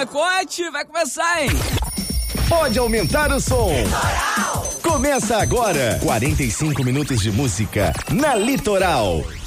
pacote vai começar, hein? Pode aumentar o som. Litoral. Começa agora, 45 minutos de música na Litoral.